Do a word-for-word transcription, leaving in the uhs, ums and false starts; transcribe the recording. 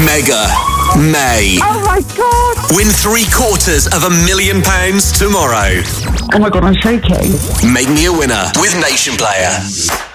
Mega May. Oh my God! Win three quarters of a million pounds tomorrow. Oh my God, I'm shaking. Make me a winner with Nation Player.